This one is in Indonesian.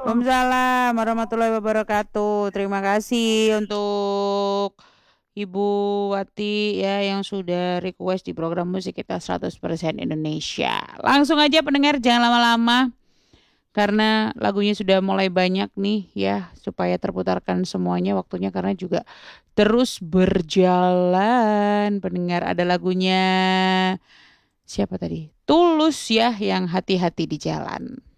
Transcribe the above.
Waalaikumsalam warahmatullahi wabarakatuh. Terima kasih untuk Ibu Wati ya yang sudah request di program musik kita 100% Indonesia. Langsung aja pendengar jangan lama-lama karena lagunya sudah mulai banyak nih ya supaya terputarkan semuanya waktunya karena juga terus berjalan. Pendengar ada lagunya siapa tadi? Tulus ya yang hati-hati di jalan.